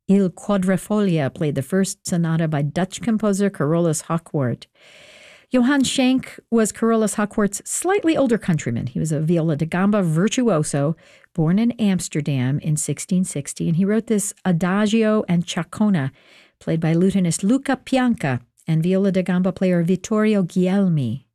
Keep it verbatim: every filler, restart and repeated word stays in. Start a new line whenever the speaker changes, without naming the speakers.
Il Quadrifoglio played the first sonata by Dutch composer Carolus Hochwart. Johann Schenk was Carolus Hochwart's slightly older countryman. He was a viola da gamba virtuoso, born in Amsterdam in sixteen sixty, and he wrote this Adagio and Chacona, played by lutenist Luca Pianca and viola da gamba player Vittorio Guglielmi.